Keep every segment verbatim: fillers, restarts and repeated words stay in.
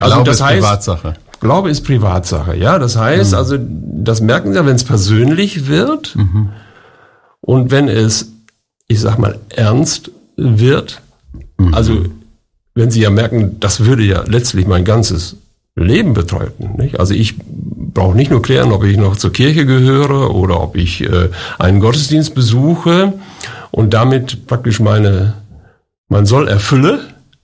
Also Glaube das ist heißt, Privatsache. Glaube ist Privatsache, ja. Das heißt, mhm. also das merken Sie ja, wenn es persönlich wird mhm. und wenn es, ich sag mal, ernst wird, mhm. also wenn Sie ja merken, das würde ja letztlich mein ganzes Leben bedeuten, nicht? Also ich brauche nicht nur klären, ob ich noch zur Kirche gehöre oder ob ich äh, einen Gottesdienst besuche und damit praktisch meine mein Soll erfülle,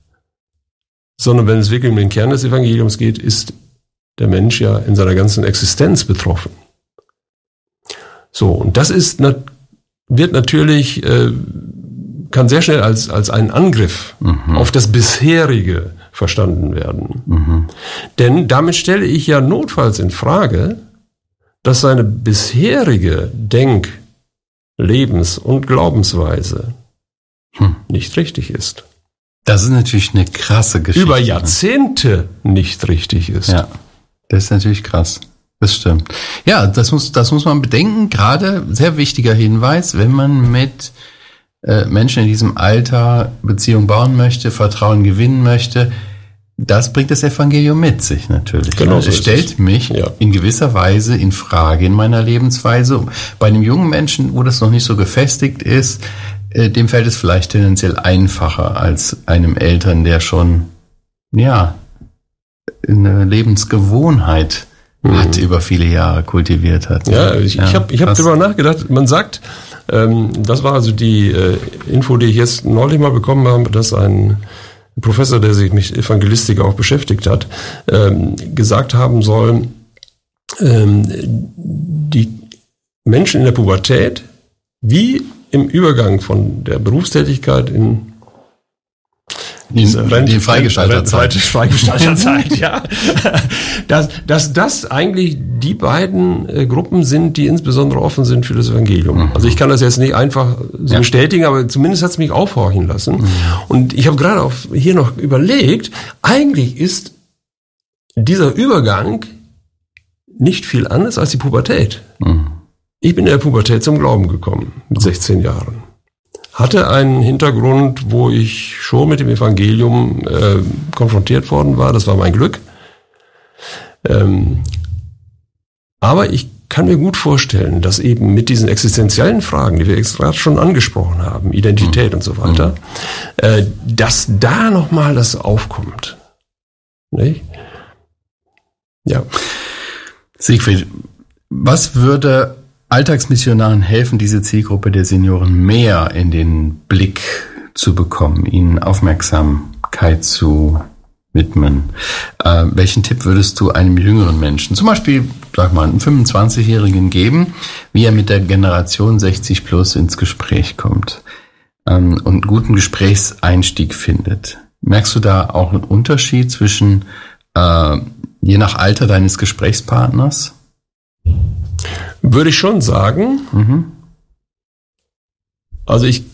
sondern wenn es wirklich um den Kern des Evangeliums geht, ist der Mensch ja in seiner ganzen Existenz betroffen. So, und das ist wird natürlich äh, kann sehr schnell als als ein Angriff mhm. auf das Bisherige verstanden werden. Mhm. Denn damit stelle ich ja notfalls in Frage, dass seine bisherige Denk-, Lebens- und Glaubensweise hm. nicht richtig ist. Das ist natürlich eine krasse Geschichte. Über Jahrzehnte nicht richtig ist. Ja, das ist natürlich krass. Das stimmt. Ja, das muss, das muss man bedenken. Gerade sehr wichtiger Hinweis, wenn man mit äh, Menschen in diesem Alter Beziehung bauen möchte, Vertrauen gewinnen möchte, das bringt das Evangelium mit sich natürlich. Genau, so es stellt es. mich ja. in gewisser Weise in Frage in meiner Lebensweise. Bei einem jungen Menschen, wo das noch nicht so gefestigt ist, äh, dem fällt es vielleicht tendenziell einfacher als einem Eltern, der schon ja eine Lebensgewohnheit mhm. hat, über viele Jahre kultiviert hat. Ja, ich, ja, ich habe ich hab darüber nachgedacht. Man sagt, ähm, das war also die äh, Info, die ich jetzt neulich mal bekommen habe, dass ein Professor, der sich mit Evangelistik auch beschäftigt hat, ähm, gesagt haben soll, ähm, die Menschen in der Pubertät, wie im Übergang von der Berufstätigkeit in die, die Freigestalterzeit, Freigestalterzeit, ja, dass, dass das eigentlich die beiden äh, Gruppen sind, die insbesondere offen sind für das Evangelium. Mhm. Also ich kann das jetzt nicht einfach so ja. bestätigen, aber zumindest hat es mich aufhorchen lassen. Mhm. Und ich habe gerade auch hier noch überlegt, eigentlich ist dieser Übergang nicht viel anders als die Pubertät. Mhm. Ich bin in der Pubertät zum Glauben gekommen, mit sechzehn Jahren. Hatte einen Hintergrund, wo ich schon mit dem Evangelium äh, konfrontiert worden war. Das war mein Glück. Ähm, aber ich kann mir gut vorstellen, dass eben mit diesen existenziellen Fragen, die wir jetzt gerade schon angesprochen haben, Identität mhm. und so weiter, äh, dass da nochmal das aufkommt. Nicht? Ja. Siegfried, was würde Alltagsmissionaren helfen, diese Zielgruppe der Senioren mehr in den Blick zu bekommen, ihnen Aufmerksamkeit zu widmen? Äh, welchen Tipp würdest du einem jüngeren Menschen, zum Beispiel, sag mal, einem fünfundzwanzigjährigen geben, wie er mit der Generation sechzig plus ins Gespräch kommt ähm, und einen guten Gesprächseinstieg findet? Merkst du da auch einen Unterschied zwischen, äh, je nach Alter deines Gesprächspartners? Würde ich schon sagen. Mhm. Also ich,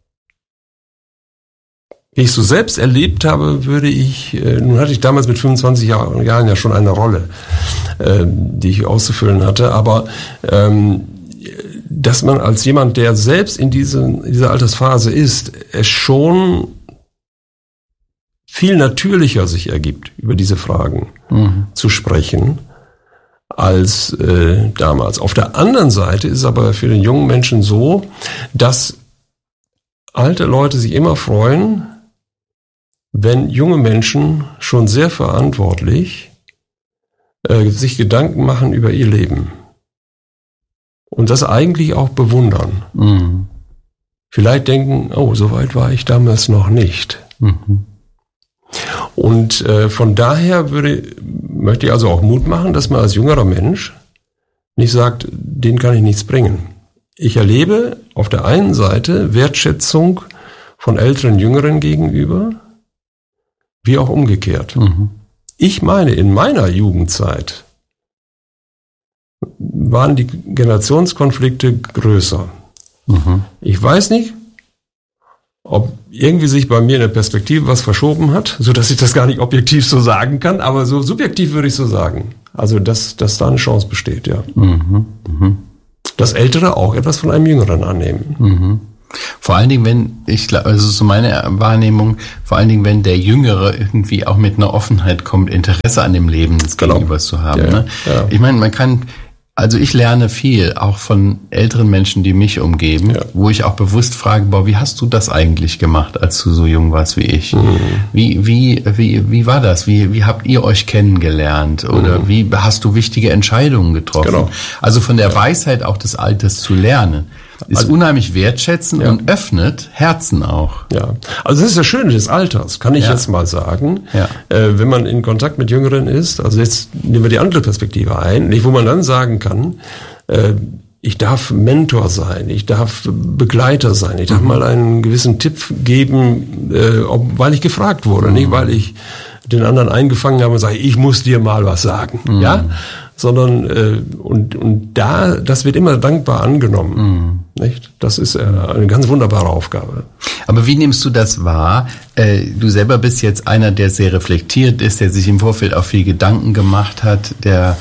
wie ich so selbst erlebt habe, würde ich, äh, nun hatte ich damals mit fünfundzwanzig Jahren ja schon eine Rolle, äh, die ich auszufüllen hatte, aber ähm, dass man als jemand, der selbst in diese, in dieser Altersphase ist, es schon viel natürlicher sich ergibt, über diese Fragen mhm. zu sprechen, als äh, damals. Auf der anderen Seite ist es aber für den jungen Menschen so, dass alte Leute sich immer freuen, wenn junge Menschen schon sehr verantwortlich äh, sich Gedanken machen über ihr Leben und das eigentlich auch bewundern. Mhm. Vielleicht denken, oh, so weit war ich damals noch nicht. Mhm. Und äh, von daher würde, möchte ich also auch Mut machen, dass man als jüngerer Mensch nicht sagt, denen kann ich nichts bringen. Ich erlebe auf der einen Seite Wertschätzung von älteren Jüngeren gegenüber, wie auch umgekehrt. Mhm. Ich meine, in meiner Jugendzeit waren die Generationskonflikte größer. Mhm. Ich weiß nicht, ob irgendwie sich bei mir in der Perspektive was verschoben hat, so dass ich das gar nicht objektiv so sagen kann, aber so subjektiv würde ich so sagen. Also, dass, dass da eine Chance besteht, ja. Mhm. Mhm. Dass Ältere auch etwas von einem Jüngeren annehmen. Mhm. Vor allen Dingen, wenn, ich glaube, also so meine Wahrnehmung, vor allen Dingen, wenn der Jüngere irgendwie auch mit einer Offenheit kommt, Interesse an dem Leben des genau. Gegenübers zu haben. Ja, ne? ja. Ich meine, man kann, also ich lerne viel, auch von älteren Menschen, die mich umgeben, ja. wo ich auch bewusst frage, boah, wie hast du das eigentlich gemacht, als du so jung warst wie ich? Mhm. Wie, wie, wie, wie war das? Wie, wie habt ihr euch kennengelernt? Oder mhm. wie hast du wichtige Entscheidungen getroffen? Genau. Also von der ja. Weisheit auch des Alters zu lernen. Ist also, unheimlich wertschätzend ja. und öffnet Herzen auch. Ja, also das ist das Schöne des Alters, kann ich ja. jetzt mal sagen. Ja. Äh, wenn man in Kontakt mit Jüngeren ist, also jetzt nehmen wir die andere Perspektive ein, nicht, wo man dann sagen kann, äh, ich darf Mentor sein, ich darf Begleiter sein, ich darf mhm. mal einen gewissen Tipp geben, äh, ob, weil ich gefragt wurde, mhm. nicht weil ich den anderen eingefangen habe und sage, ich muss dir mal was sagen, mhm. ja, sondern äh, und und da, das wird immer dankbar angenommen, mhm. nicht? Das ist äh, eine ganz wunderbare Aufgabe. Aber wie nimmst du das wahr? Äh, du selber bist jetzt einer, der sehr reflektiert ist, der sich im Vorfeld auch viel Gedanken gemacht hat, der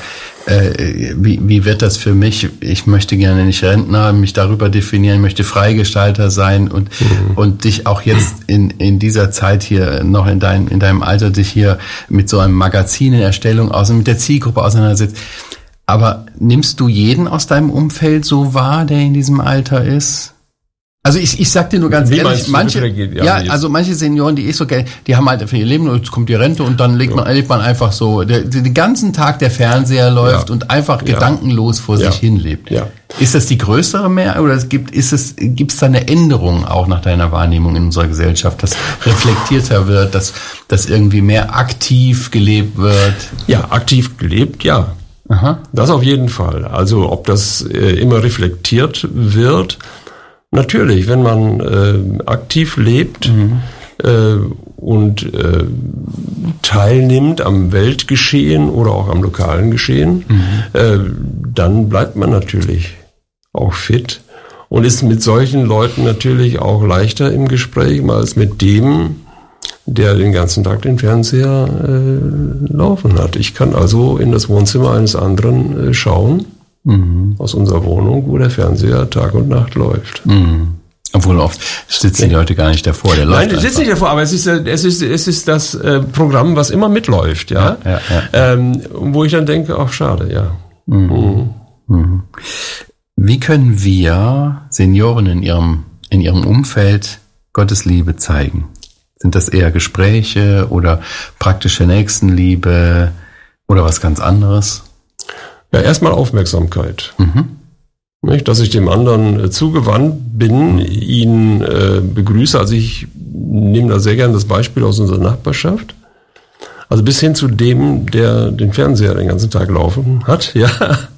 Äh, wie, wie wird das für mich? Ich möchte gerne nicht Rentner, mich darüber definieren, möchte Freigestalter sein und mhm. und dich auch jetzt in in dieser Zeit hier noch in deinem in deinem Alter dich hier mit so einem Magazin in Erstellung aus mit der Zielgruppe auseinandersetzt. Aber nimmst du jeden aus deinem Umfeld so wahr, der in diesem Alter ist? Also ich, ich sag dir nur ganz Wie ehrlich, manche, ja, ja also manche Senioren, die ich so kenne, die haben halt für ihr Leben, jetzt kommt die Rente und dann legt man, erlebt man einfach so, der, den ganzen Tag der Fernseher läuft ja. und einfach ja. gedankenlos vor ja. sich hin lebt. Ja. Ist das die größere Mehrheit oder es gibt, ist es, gibt's da eine Änderung auch nach deiner Wahrnehmung in unserer Gesellschaft, dass reflektierter wird, dass, dass irgendwie mehr aktiv gelebt wird? Ja, aktiv gelebt, ja. Aha. Das auf jeden Fall. Also ob das äh, immer reflektiert wird, natürlich, wenn man äh, aktiv lebt mhm. äh, und äh, teilnimmt am Weltgeschehen oder auch am lokalen Geschehen, mhm. äh, dann bleibt man natürlich auch fit und ist mit solchen Leuten natürlich auch leichter im Gespräch als mit dem, der den ganzen Tag den Fernseher äh, laufen hat. Ich kann also in das Wohnzimmer eines anderen äh, schauen. Mhm. Aus unserer Wohnung, wo der Fernseher Tag und Nacht läuft. Mhm. Obwohl oft sitzen die Leute gar nicht davor. Der Nein, die sitzen nicht davor, aber es ist, es ist, es ist das äh, Programm, was immer mitläuft, ja. ja, ja, ja. Ähm, wo ich dann denke, ach schade, ja. Mhm. Mhm. Mhm. Wie können wir Senioren in ihrem, in ihrem Umfeld Gottes Liebe zeigen? Sind das eher Gespräche oder praktische Nächstenliebe oder was ganz anderes? Ja, erstmal Aufmerksamkeit. Mhm. Nicht, dass ich dem anderen äh, zugewandt bin, ihn äh, begrüße. Also ich nehme da sehr gerne das Beispiel aus unserer Nachbarschaft. Also bis hin zu dem, der den Fernseher den ganzen Tag laufen hat, ja.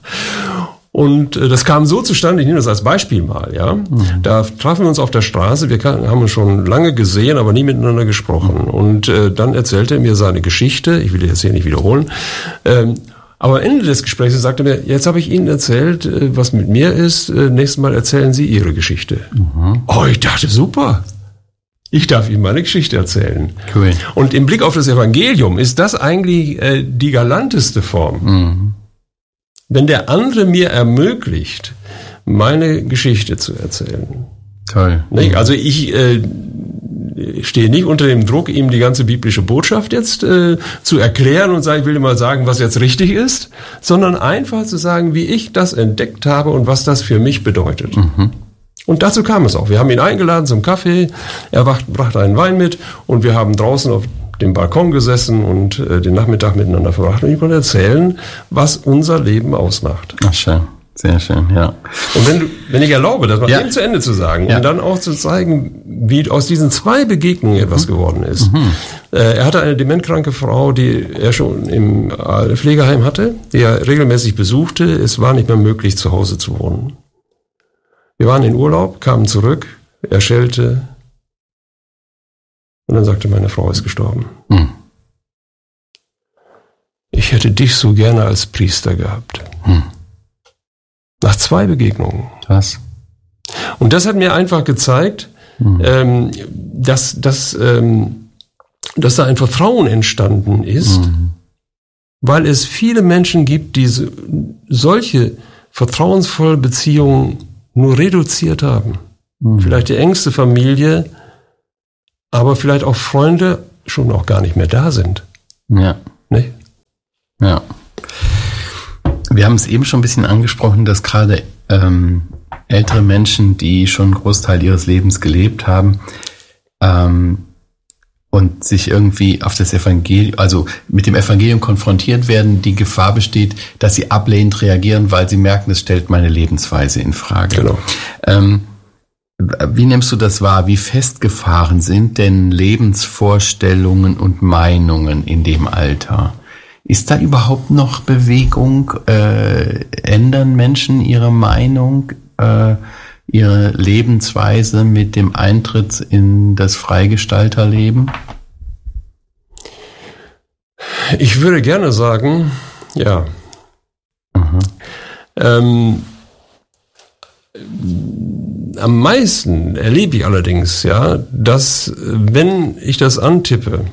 Und äh, das kam so zustande, ich nehme das als Beispiel mal, ja. Mhm. Da trafen wir uns auf der Straße, wir kann, haben uns schon lange gesehen, aber nie miteinander gesprochen. Mhm. Und äh, dann erzählte er mir seine Geschichte, ich will das hier nicht wiederholen, ähm, aber am Ende des Gesprächs sagte er mir, jetzt habe ich Ihnen erzählt, was mit mir ist, nächstes Mal erzählen Sie Ihre Geschichte. Mhm. Oh, ich dachte, super. Ich darf Ihnen meine Geschichte erzählen. Cool. Und im Blick auf das Evangelium ist das eigentlich äh, die galanteste Form. Mhm. Wenn der andere mir ermöglicht, meine Geschichte zu erzählen. Toll. Nicht? Also ich äh, stehe nicht unter dem Druck, ihm die ganze biblische Botschaft jetzt äh, zu erklären und sagen, ich will dir mal sagen, was jetzt richtig ist, sondern einfach zu sagen, wie ich das entdeckt habe und was das für mich bedeutet. Mhm. Und dazu kam es auch. Wir haben ihn eingeladen zum Kaffee, er brachte einen Wein mit und wir haben draußen auf dem Balkon gesessen und äh, den Nachmittag miteinander verbracht und ich konnte erzählen, was unser Leben ausmacht. Ach schön. Sehr schön, ja. Und wenn du, wenn ich erlaube, das mal ja. eben zu Ende zu sagen, ja. und dann auch zu zeigen, wie aus diesen zwei Begegnungen etwas mhm. geworden ist. Mhm. Äh, er hatte eine dementkranke Frau, die er schon im Pflegeheim hatte, die er regelmäßig besuchte. Es war nicht mehr möglich, zu Hause zu wohnen. Wir waren in Urlaub, kamen zurück, er schellte und dann sagte, meine Frau ist gestorben. Mhm. Ich hätte dich so gerne als Priester gehabt. Mhm. Nach zwei Begegnungen. Was? Und das hat mir einfach gezeigt, mhm. ähm, dass, dass, ähm, dass da ein Vertrauen entstanden ist, mhm. weil es viele Menschen gibt, die so, solche vertrauensvolle Beziehungen nur reduziert haben. mhm. vielleicht die engste Familie, aber vielleicht auch Freunde schon auch gar nicht mehr da sind. Ja. Nicht? Ja. Wir haben es eben schon ein bisschen angesprochen, dass gerade ähm, ältere Menschen, die schon einen Großteil ihres Lebens gelebt haben, ähm, und sich irgendwie auf das Evangelium, also mit dem Evangelium konfrontiert werden, die Gefahr besteht, dass sie ablehnend reagieren, weil sie merken, es stellt meine Lebensweise in Frage. Genau. Ähm, wie nimmst du das wahr? Wie festgefahren sind denn Lebensvorstellungen und Meinungen in dem Alter? Ist da überhaupt noch Bewegung? Äh, ändern Menschen ihre Meinung, äh, ihre Lebensweise mit dem Eintritt in das Freigestalterleben? Ich würde gerne sagen, ja. Mhm. Ähm, am meisten erlebe ich allerdings, ja, dass, wenn ich das antippe,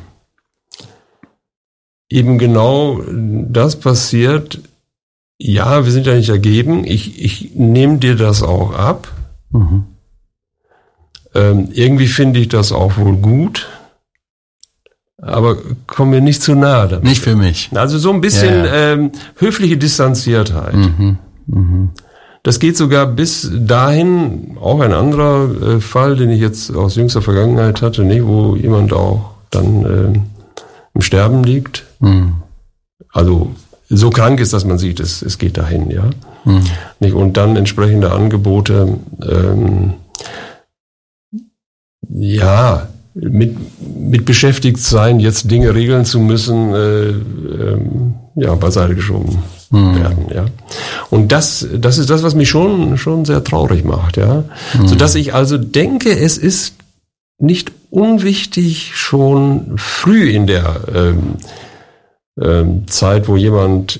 eben genau das passiert. Ja, wir sind ja nicht ergeben. Ich, ich nehme dir das auch ab. Mhm. Ähm, irgendwie finde ich das auch wohl gut. Aber komm mir nicht zu nahe damit. Nicht für mich. Also so ein bisschen Ja, ja. Ähm, höfliche Distanziertheit. Mhm. Mhm. Das geht sogar bis dahin, auch ein anderer äh, Fall, den ich jetzt aus jüngster Vergangenheit hatte, nicht, wo jemand auch dann äh, im Sterben liegt. Mhm. Also so krank ist, dass man sieht, es, es geht dahin, ja. Mhm. Nicht? Und dann entsprechende Angebote, ähm, ja, mit, mit beschäftigt sein, jetzt Dinge regeln zu müssen, äh, ähm, ja, beiseite geschoben Mhm. werden, ja. Und das, das ist das, was mich schon, schon sehr traurig macht, ja. Mhm. Sodass ich also denke, es ist nicht unwichtig, schon früh in der ähm, ähm, Zeit, wo jemand,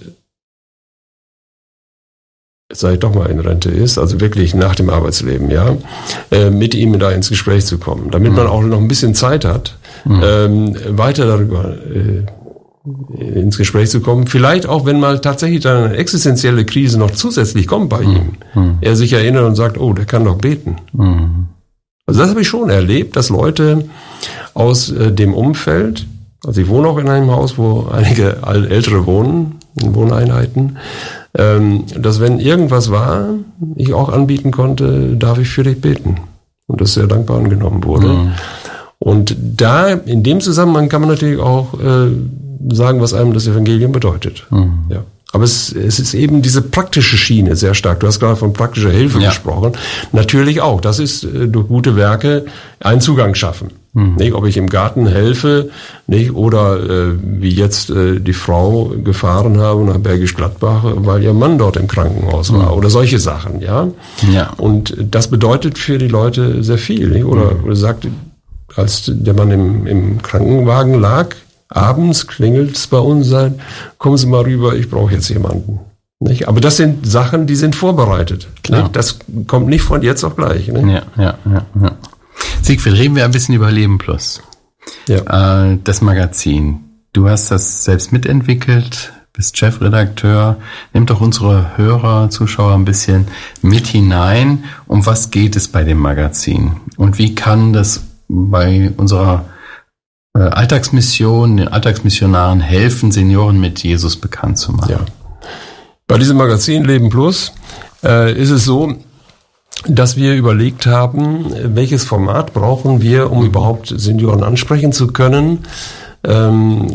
sag ich doch mal, in Rente ist, also wirklich nach dem Arbeitsleben, ja, äh, mit ihm da ins Gespräch zu kommen, damit mhm. man auch noch ein bisschen Zeit hat, mhm. ähm, weiter darüber äh, ins Gespräch zu kommen. Vielleicht auch, wenn mal tatsächlich dann eine existenzielle Krise noch zusätzlich kommt bei mhm. ihm, mhm. er sich erinnert und sagt, oh, der kann doch beten. Mhm. Also das habe ich schon erlebt, dass Leute aus äh, dem Umfeld, also ich wohne auch in einem Haus, wo einige Ältere wohnen, in Wohneinheiten, ähm, dass wenn irgendwas war, ich auch anbieten konnte, darf ich für dich beten. Und das sehr dankbar angenommen wurde. Mhm. Und da, in dem Zusammenhang kann man natürlich auch äh, sagen, was einem das Evangelium bedeutet. Mhm. Ja. Aber es, es ist eben diese praktische Schiene sehr stark. Du hast gerade von praktischer Hilfe ja. gesprochen. Natürlich auch. Das ist äh, durch gute Werke einen Zugang schaffen. Mhm. Nicht, ob ich im Garten helfe, nicht, oder äh, wie jetzt äh, die Frau gefahren habe nach Bergisch Gladbach, weil ihr Mann dort im Krankenhaus war, mhm. oder solche Sachen, ja. ja. Und das bedeutet für die Leute sehr viel, nicht? Oder, mhm. oder sagt, als der Mann im, im Krankenwagen lag, abends klingelt es bei uns, sagt, kommen Sie mal rüber, ich brauche jetzt jemanden. Nicht? Aber das sind Sachen, die sind vorbereitet. Klar. Nicht? Das kommt nicht von jetzt auf gleich. Nicht? Ja, ja, ja, ja. Siegfried, reden wir ein bisschen über Leben Plus. Ja. Äh, das Magazin. Du hast das selbst mitentwickelt, bist Chefredakteur. Nimm doch unsere Hörer, Zuschauer ein bisschen mit hinein. Um was geht es bei dem Magazin? Und wie kann das bei unserer äh, Alltagsmission, den Alltagsmissionaren helfen, Senioren mit Jesus bekannt zu machen? Ja. Bei diesem Magazin Leben Plus äh, ist es so, dass wir überlegt haben, welches Format brauchen wir, um überhaupt Senioren ansprechen zu können. Ähm,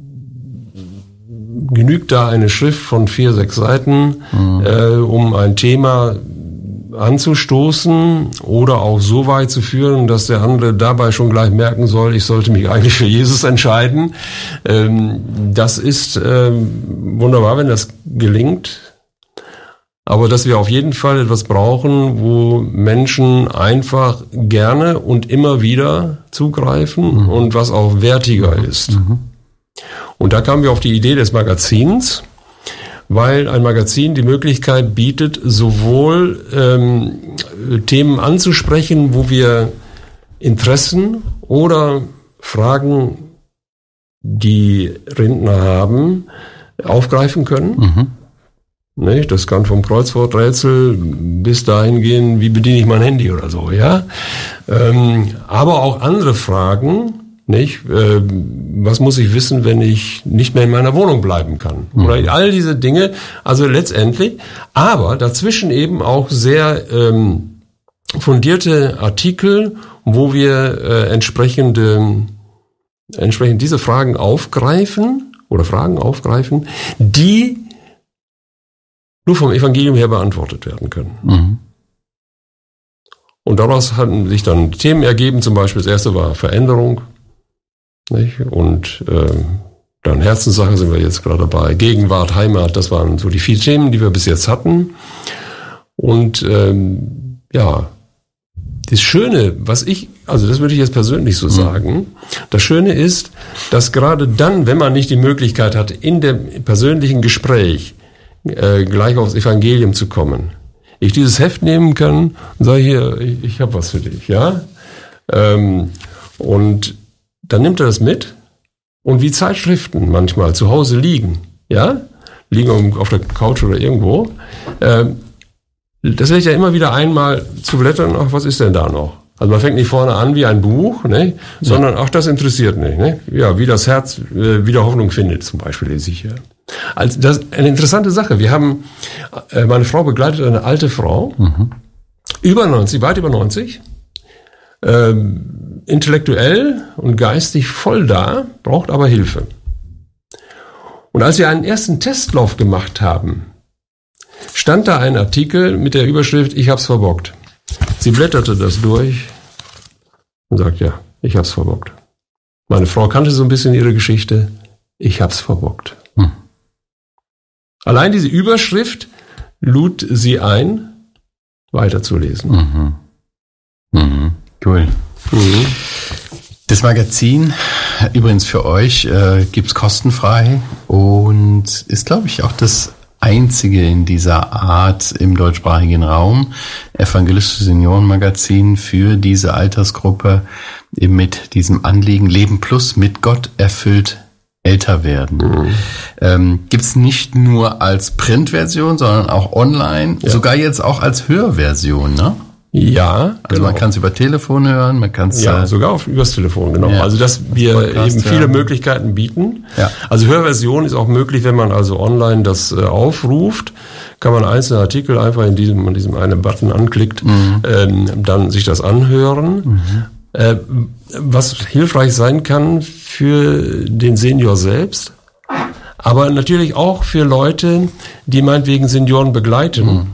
genügt da eine Schrift von vier, sechs Seiten, mhm. äh, um ein Thema anzustoßen oder auch so weit zu führen, dass der andere dabei schon gleich merken soll, ich sollte mich eigentlich für Jesus entscheiden. Ähm, das ist ähm, wunderbar, wenn das gelingt. Aber dass wir auf jeden Fall etwas brauchen, wo Menschen einfach gerne und immer wieder zugreifen mhm. und was auch wertiger ist. Mhm. Und da kamen wir auf die Idee des Magazins, weil ein Magazin die Möglichkeit bietet, sowohl ähm, Themen anzusprechen, wo wir Interessen oder Fragen, die Rentner haben, aufgreifen können. Mhm. Nicht? Das kann vom Kreuzworträtsel bis dahin gehen, wie bediene ich mein Handy oder so, ja. Ähm, aber auch andere Fragen, nicht? Äh, was muss ich wissen, wenn ich nicht mehr in meiner Wohnung bleiben kann? Mhm. Oder all diese Dinge, also letztendlich, aber dazwischen eben auch sehr ähm, fundierte Artikel, wo wir äh, entsprechende, entsprechend diese Fragen aufgreifen oder Fragen aufgreifen, die nur vom Evangelium her beantwortet werden können. Mhm. Und daraus hatten sich dann Themen ergeben, zum Beispiel das erste war Veränderung, nicht? Und äh, dann Herzenssache sind wir jetzt gerade dabei, Gegenwart, Heimat, das waren so die vier Themen, die wir bis jetzt hatten. Und ähm, ja, das Schöne, was ich, also das würde ich jetzt persönlich so mhm. sagen, das Schöne ist, dass gerade dann, wenn man nicht die Möglichkeit hat, in dem persönlichen Gespräch Äh, gleich aufs Evangelium zu kommen, ich dieses Heft nehmen kann und sage, hier, ich, ich habe was für dich, ja. Ähm, und dann nimmt er das mit und wie Zeitschriften manchmal zu Hause liegen, ja, liegen auf der Couch oder irgendwo, ähm, das legt ja immer wieder einmal zu blättern, ach, was ist denn da noch? Also man fängt nicht vorne an wie ein Buch, ne, sondern ach, das interessiert mich, ne? Ja, wie das Herz äh, wieder Hoffnung findet, zum Beispiel lese ich hier. Also das ist eine interessante Sache. Wir haben, äh, meine Frau begleitet eine alte Frau, mhm. über neunzig, weit über neunzig, äh, intellektuell und geistig voll da, braucht aber Hilfe. Und als wir einen ersten Testlauf gemacht haben, stand da ein Artikel mit der Überschrift, ich hab's verbockt. Sie blätterte das durch und sagt, ja, ich hab's verbockt. Meine Frau kannte so ein bisschen ihre Geschichte, ich hab's verbockt. Hm. Allein diese Überschrift lud sie ein, weiterzulesen. Mhm. Mhm. Cool. Mhm. Das Magazin, übrigens für euch, äh, gibt's kostenfrei und ist, glaube ich, auch das einzige in dieser Art im deutschsprachigen Raum, evangelistische Seniorenmagazin für diese Altersgruppe, eben mit diesem Anliegen Leben plus mit Gott erfüllt älter werden. Mhm. Ähm, gibt's nicht nur als Printversion, sondern auch online, ja. Sogar jetzt auch als Hörversion, ne? Ja, also genau. Man kann es über Telefon hören, man kann es ja äh, sogar auf, übers Telefon, genau. Ja. Also dass wir Podcast, eben viele ja. Möglichkeiten bieten. Ja. Also Hörversion ist auch möglich, wenn man also online das äh, aufruft, kann man einzelne Artikel einfach in diesem, in diesem einen Button anklickt, mhm. ähm, dann sich das anhören. Mhm. Äh, was hilfreich sein kann für den Senior selbst, aber natürlich auch für Leute, die meinetwegen Senioren begleiten. Mhm.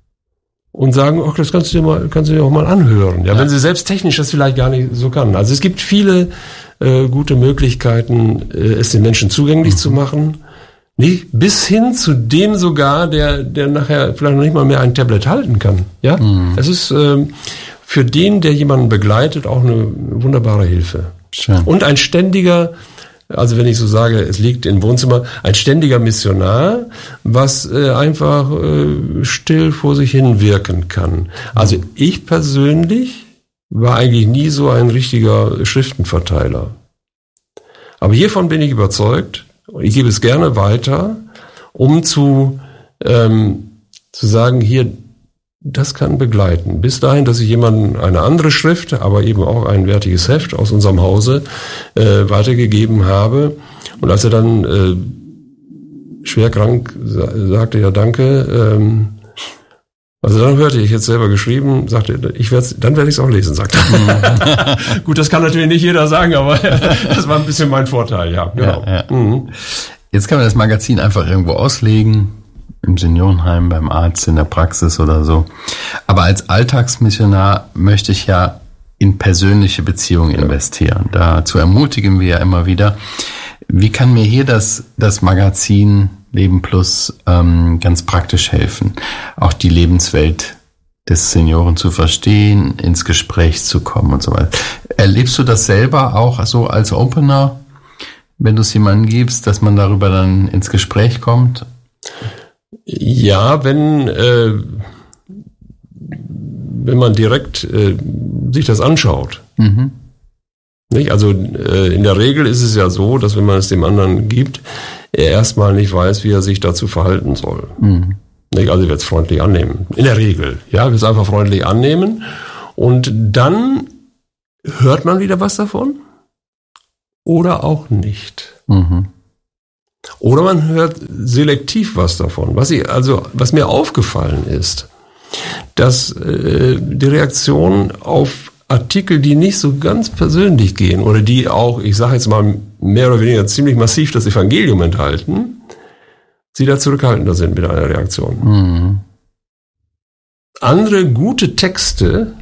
Und sagen, ach, das kannst du dir mal, kannst du dir auch mal anhören. Ja, ja, wenn sie selbst technisch das vielleicht gar nicht so kann. Also es gibt viele äh, gute Möglichkeiten, äh, es den Menschen zugänglich mhm. zu machen. Nicht? Bis hin zu dem sogar, der, der nachher vielleicht noch nicht mal mehr ein Tablet halten kann. Ja, mhm. es ist äh, für den, der jemanden begleitet, auch eine wunderbare Hilfe. Schön. Und ein ständiger, also wenn ich so sage, es liegt im Wohnzimmer, ein ständiger Missionar, was äh, einfach äh, still vor sich hin wirken kann. Also ich persönlich war eigentlich nie so ein richtiger Schriftenverteiler. Aber hiervon bin ich überzeugt, und ich gebe es gerne weiter, um zu, ähm, zu sagen, hier, das kann begleiten. Bis dahin, dass ich jemandem eine andere Schrift, aber eben auch ein wertiges Heft aus unserem Hause äh, weitergegeben habe. Und als er dann äh, schwer krank sa- sagte, ja danke, ähm, also dann hörte ich jetzt selber geschrieben, sagte, ich werd's, dann werde ich es auch lesen, sagte er. Gut, das kann natürlich nicht jeder sagen, aber das war ein bisschen mein Vorteil, ja. Genau. Ja, ja. Mhm. Jetzt kann man das Magazin einfach irgendwo auslegen, im Seniorenheim, beim Arzt, in der Praxis oder so. Aber als Alltagsmissionar möchte ich ja in persönliche Beziehungen investieren. Dazu ermutigen wir ja immer wieder. Wie kann mir hier das, das Magazin Leben Plus ähm, ganz praktisch helfen, auch die Lebenswelt des Senioren zu verstehen, ins Gespräch zu kommen und so weiter. Erlebst du das selber auch so als Opener, wenn du es jemandem gibst, dass man darüber dann ins Gespräch kommt? Ja, wenn äh, wenn man direkt äh, sich das anschaut. Mhm. Nicht? Also äh, in der Regel ist es ja so, dass wenn man es dem anderen gibt, er erstmal nicht weiß, wie er sich dazu verhalten soll. Mhm. Also ich werde es freundlich annehmen. In der Regel. Ja, ich werde es einfach freundlich annehmen. Und dann hört man wieder was davon. Oder auch nicht. Mhm. Oder man hört selektiv was davon. Was ich, also, was mir aufgefallen ist, dass äh, die Reaktion auf Artikel, die nicht so ganz persönlich gehen oder die auch, ich sage jetzt mal mehr oder weniger ziemlich massiv das Evangelium enthalten, sie da zurückhaltender sind mit einer Reaktion. Mhm. Andere gute Texte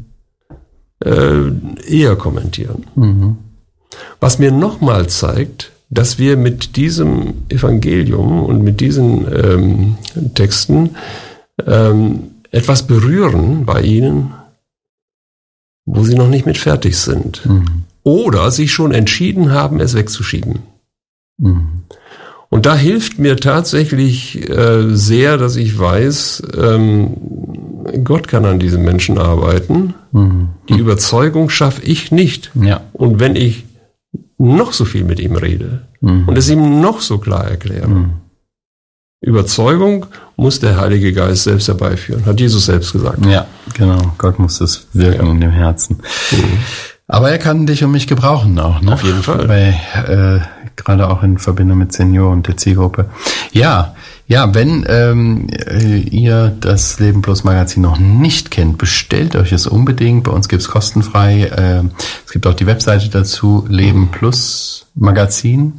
äh, eher kommentieren. Mhm. Was mir nochmal zeigt, dass wir mit diesem Evangelium und mit diesen ähm, Texten ähm, etwas berühren bei ihnen, wo sie noch nicht mit fertig sind. Mhm. Oder sich schon entschieden haben, es wegzuschieben. Mhm. Und da hilft mir tatsächlich äh, sehr, dass ich weiß, ähm, Gott kann an diesen Menschen arbeiten. Mhm. Die Überzeugung schaffe ich nicht. Ja. Und wenn ich noch so viel mit ihm rede mhm. und es ihm noch so klar erkläre, mhm. Überzeugung muss der Heilige Geist selbst herbeiführen, hat Jesus selbst gesagt. Ja, genau. Gott muss das wirken ja. in dem Herzen. Mhm. Aber er kann dich und mich gebrauchen auch, ne? Auf jeden Fall. Bei, äh, gerade auch in Verbindung mit Senioren und der Zielgruppe. Ja, ja, wenn ähm, ihr das Leben Plus Magazin noch nicht kennt, bestellt euch es unbedingt. Bei uns gibt's kostenfrei. Äh, es gibt auch die Webseite dazu, Leben Plus Magazin.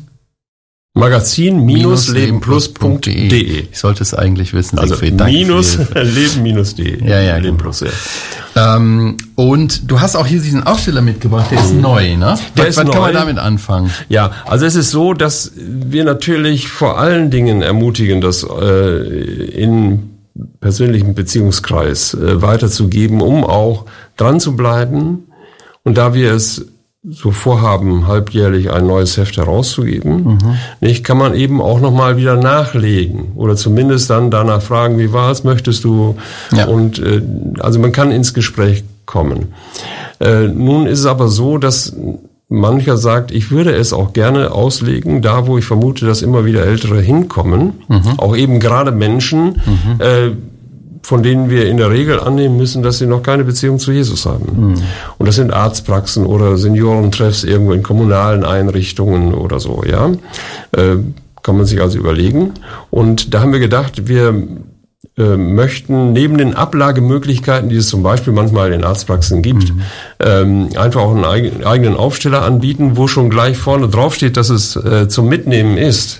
Magazin minus lebenplus punkt de. Ich sollte es eigentlich wissen. Also Siegfried, danke minus leben minus de. Ja, ja, Leben genau. Plus, ja. Ähm, und du hast auch hier diesen Aufsteller mitgebracht, der ist neu, ne? Der was ist was neu. kann man damit anfangen? Ja, also es ist so, dass wir natürlich vor allen Dingen ermutigen, das äh, in persönlichen Beziehungskreis äh, weiterzugeben, um auch dran zu bleiben. Und da wir es so vorhaben, halbjährlich ein neues Heft herauszugeben, mhm. nicht, kann man eben auch nochmal wieder nachlegen oder zumindest dann danach fragen, wie war es, möchtest du? Ja. Und äh, also man kann ins Gespräch kommen. Äh, nun ist es aber so, dass mancher sagt, ich würde es auch gerne auslegen, da wo ich vermute, dass immer wieder Ältere hinkommen, mhm. auch eben gerade Menschen, mhm. äh, von denen wir in der Regel annehmen müssen, dass sie noch keine Beziehung zu Jesus haben. Mhm. Und das sind Arztpraxen oder Seniorentreffs irgendwo in kommunalen Einrichtungen oder so, ja. Äh, kann man sich also überlegen. Und da haben wir gedacht, wir äh, möchten neben den Ablagemöglichkeiten, die es zum Beispiel manchmal in Arztpraxen gibt, mhm. ähm, einfach auch einen eig- eigenen Aufsteller anbieten, wo schon gleich vorne drauf steht, dass es äh, zum Mitnehmen ist.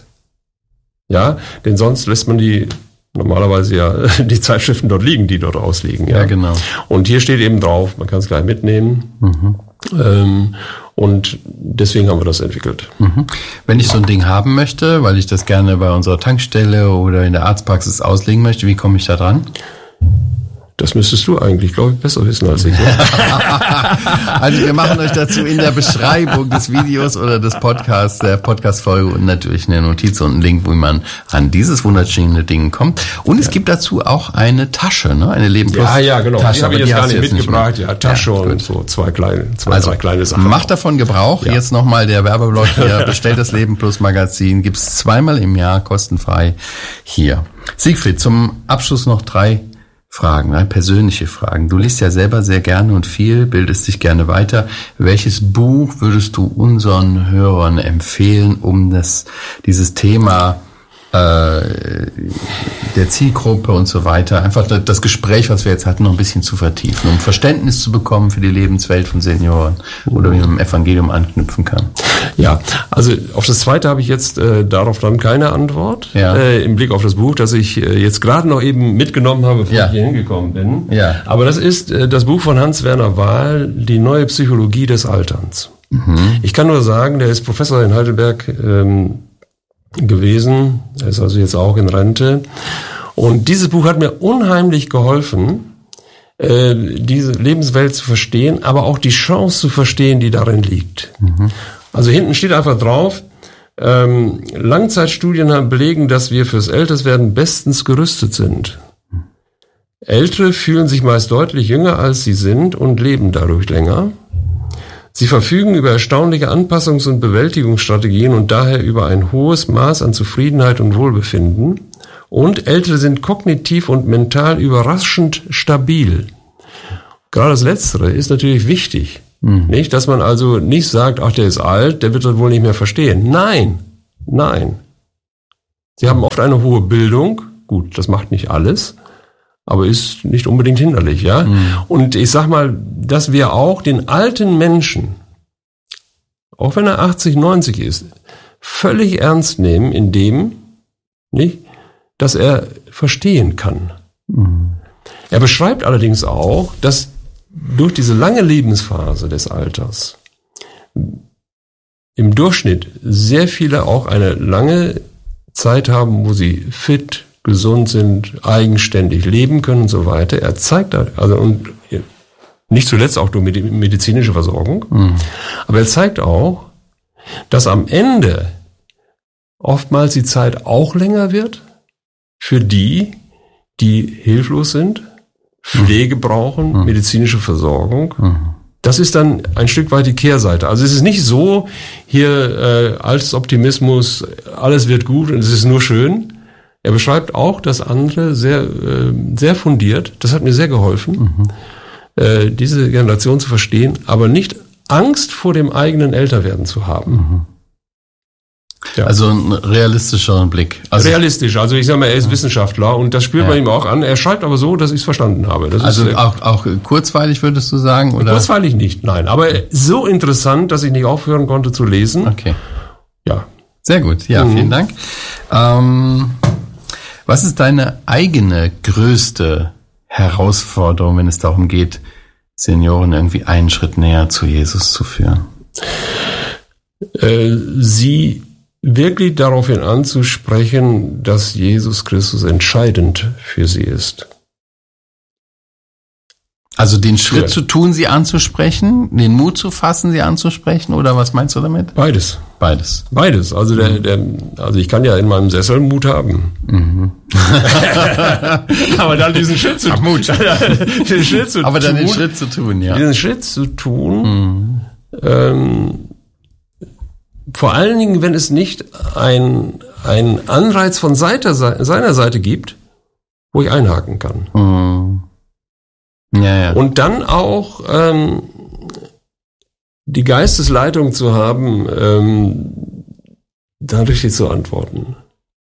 Ja, denn sonst lässt man die normalerweise ja die Zeitschriften dort liegen, die dort ausliegen. Ja, ja genau. Und hier steht eben drauf, man kann es gleich mitnehmen. Mhm. Ähm, und deswegen haben wir das entwickelt. Mhm. Wenn ich so ein Ding haben möchte, weil ich das gerne bei unserer Tankstelle oder in der Arztpraxis auslegen möchte, wie komme ich da dran? Das müsstest du eigentlich, glaube ich, besser wissen als ich. Also wir machen euch dazu in der Beschreibung des Videos oder des Podcasts, der Podcast-Folge und natürlich eine Notiz und einen Link, wo man an dieses wunderschöne Ding kommt. Und es ja. gibt dazu auch eine Tasche, ne? Eine Leben Plus Ja, ja, genau. Tasche, die habe ich jetzt gar nicht mitgebracht. Nicht ja, Tasche ja, und so zwei kleine, zwei, also, drei kleine Sachen. Macht davon Gebrauch. Ja. Jetzt nochmal der Werbeblock hier. Bestellt das Leben Plus Magazin. Gibt's zweimal im Jahr kostenfrei hier. Siegfried, zum Abschluss noch drei Fragen, ne? Persönliche Fragen. Du liest ja selber sehr gerne und viel, bildest dich gerne weiter. Welches Buch würdest du unseren Hörern empfehlen, um das, dieses Thema äh, der Zielgruppe und so weiter, einfach das Gespräch, was wir jetzt hatten, noch ein bisschen zu vertiefen, um Verständnis zu bekommen für die Lebenswelt von Senioren oder wie man im Evangelium anknüpfen kann? Ja, also auf das Zweite habe ich jetzt äh, darauf dann keine Antwort, ja. äh, im Blick auf das Buch, das ich äh, jetzt gerade noch eben mitgenommen habe, bevor ja. ich hier hingekommen bin. Ja. Aber das ist äh, das Buch von Hans-Werner Wahl, Die neue Psychologie des Alterns. Mhm. Ich kann nur sagen, der ist Professor in Heidelberg ähm, gewesen, er ist also jetzt auch in Rente. Und dieses Buch hat mir unheimlich geholfen, äh, diese Lebenswelt zu verstehen, aber auch die Chance zu verstehen, die darin liegt. Mhm. Also hinten steht einfach drauf, ähm, Langzeitstudien belegen, dass wir fürs Älterwerden bestens gerüstet sind. Ältere fühlen sich meist deutlich jünger, als sie sind und leben dadurch länger. Sie verfügen über erstaunliche Anpassungs- und Bewältigungsstrategien und daher über ein hohes Maß an Zufriedenheit und Wohlbefinden Und Ältere sind kognitiv und mental überraschend stabil. Gerade das Letztere ist natürlich wichtig. Mhm. Nicht, dass man also nicht sagt, ach, der ist alt, der wird das wohl nicht mehr verstehen. Nein, nein. Sie haben oft eine hohe Bildung. Gut, das macht nicht alles, aber ist nicht unbedingt hinderlich, ja. Mhm. Und ich sag mal, dass wir auch den alten Menschen, auch wenn er achtzig, neunzig ist, völlig ernst nehmen in dem, nicht, dass er verstehen kann. Mhm. Er beschreibt allerdings auch, dass durch diese lange Lebensphase des Alters im Durchschnitt sehr viele auch eine lange Zeit haben, wo sie fit, gesund sind, eigenständig leben können und so weiter. Er zeigt, also und nicht zuletzt auch durch medizinische Versorgung, mhm. aber er zeigt auch, dass am Ende oftmals die Zeit auch länger wird für die, die hilflos sind, Pflege brauchen, mhm. medizinische Versorgung. Mhm. Das ist dann ein Stück weit die Kehrseite. Also es ist nicht so, hier äh, als Optimismus, alles wird gut und es ist nur schön. Er beschreibt auch das andere sehr, äh, sehr fundiert. Das hat mir sehr geholfen, mhm. äh, diese Generation zu verstehen, aber nicht Angst vor dem eigenen Älterwerden zu haben. Mhm. Ja. Also ein realistischer Blick. Also Realistisch, also ich sage mal, er ist ja. Wissenschaftler und das spürt ja. man ihm auch an. Er schreibt aber so, dass ich es verstanden habe. Das also ist, auch, auch kurzweilig würdest du sagen? Oder? Kurzweilig nicht, nein. Aber so interessant, dass ich nicht aufhören konnte zu lesen. Okay. Ja. Sehr gut, ja, mhm. vielen Dank. Ähm, was ist deine eigene größte Herausforderung, wenn es darum geht, Senioren irgendwie einen Schritt näher zu Jesus zu führen? Äh, sie wirklich daraufhin anzusprechen, dass Jesus Christus entscheidend für sie ist. Also den Schritt ja. zu tun, sie anzusprechen, den Mut zu fassen, sie anzusprechen, oder was meinst du damit? Beides. Beides. Beides. Also der, der, also ich kann ja in meinem Sessel Mut haben. Mhm. Aber dann diesen Schritt zu tun. den Schritt zu Aber dann tun, den Schritt zu tun, ja. Diesen Schritt zu tun, mhm. ähm, vor allen Dingen, wenn es nicht ein, ein Anreiz von Seite, seiner Seite gibt, wo ich einhaken kann. Mhm. Ja, ja. Und dann auch ähm, die Geistesleitung zu haben, ähm, dann richtig zu antworten.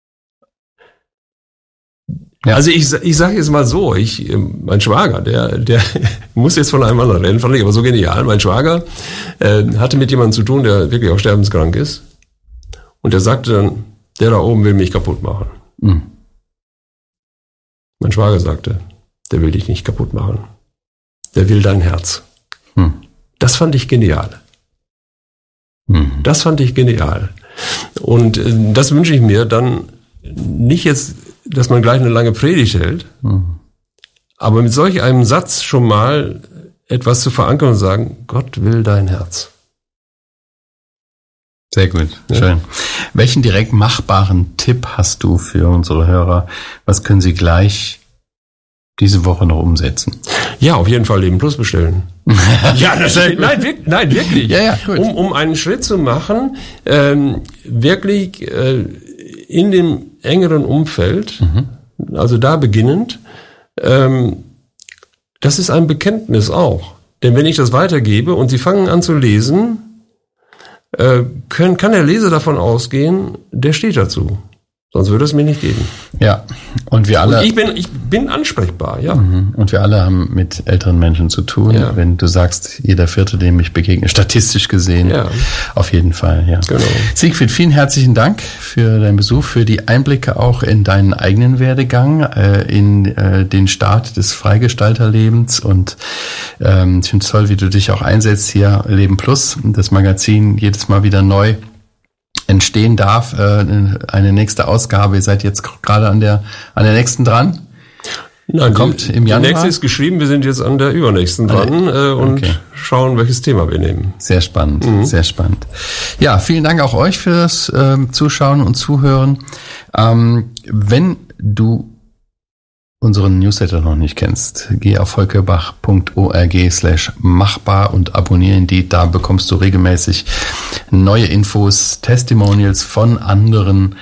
Ja. Also ich, ich sage jetzt mal so, ich, mein Schwager, der, der muss jetzt von einem anderen reden, fand ich aber so genial. Mein Schwager äh, hatte mit jemandem zu tun, der wirklich auch sterbenskrank ist. Und der sagte dann, der da oben will mich kaputt machen. Mhm. Mein Schwager sagte, der will dich nicht kaputt machen. Der will dein Herz. Mhm. Das fand ich genial. Mhm. Das fand ich genial. Und äh, das wünsche ich mir dann nicht jetzt, dass man gleich eine lange Predigt hält, mhm. aber mit solch einem Satz schon mal etwas zu verankern und sagen, Gott will dein Herz. Sehr gut, ja. Schön. Welchen direkt machbaren Tipp hast du für unsere Hörer? Was können sie gleich diese Woche noch umsetzen? Ja, auf jeden Fall Leben Plus bestellen. ja, das nein, wirklich, nein, wirklich. Ja, ja, gut. Um, um einen Schritt zu machen, ähm, wirklich äh, in dem engeren Umfeld, mhm. also da beginnend, ähm, das ist ein Bekenntnis auch. Denn wenn ich das weitergebe und sie fangen an zu lesen, äh, können, kann der Leser davon ausgehen, der steht dazu. Sonst würde es mir nicht geben. Ja, und wir alle. Und ich bin, ich bin ansprechbar, ja. Und wir alle haben mit älteren Menschen zu tun. Ja. Wenn du sagst, jeder Vierte, dem ich begegne, statistisch gesehen, ja. Auf jeden Fall, ja. Genau. Siegfried, vielen herzlichen Dank für deinen Besuch, für die Einblicke auch in deinen eigenen Werdegang, äh, in äh, den Start des Freigestalterlebens. Und ähm, ich finde es toll, wie du dich auch einsetzt hier, Leben Plus, das Magazin jedes Mal wieder neu entstehen darf, eine nächste Ausgabe. Ihr seid jetzt gerade an der an der nächsten dran. Nein, kommt die, im Januar. Die nächste ist geschrieben, wir sind jetzt an der übernächsten dran äh, und okay. schauen, welches Thema wir nehmen. Sehr spannend, mhm. sehr spannend. Ja, vielen Dank auch euch fürs äh, Zuschauen und Zuhören. Ähm, wenn du unseren Newsletter noch nicht kennst, geh auf volkerbach punkt org slash machbar und abonnieren die. Da bekommst du regelmäßig neue Infos, Testimonials von anderen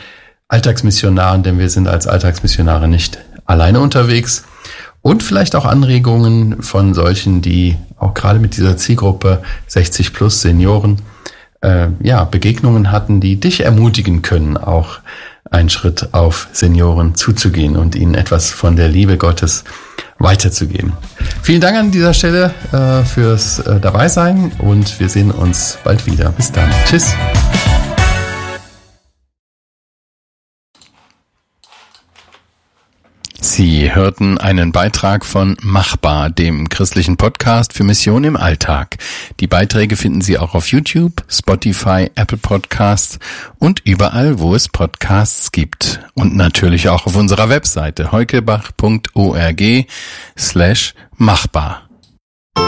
Alltagsmissionaren, denn wir sind als Alltagsmissionare nicht alleine unterwegs. Und vielleicht auch Anregungen von solchen, die auch gerade mit dieser Zielgruppe sechzig plus Senioren äh, ja, Begegnungen hatten, die dich ermutigen können, auch einen Schritt auf Senioren zuzugehen und ihnen etwas von der Liebe Gottes weiterzugeben. Vielen Dank an dieser Stelle äh, fürs äh, Dabeisein und wir sehen uns bald wieder. Bis dann. Tschüss. Sie hörten einen Beitrag von Machbar, dem christlichen Podcast für Mission im Alltag. Die Beiträge finden Sie auch auf YouTube, Spotify, Apple Podcasts und überall, wo es Podcasts gibt. Und natürlich auch auf unserer Webseite heukebach punkt org slash machbar.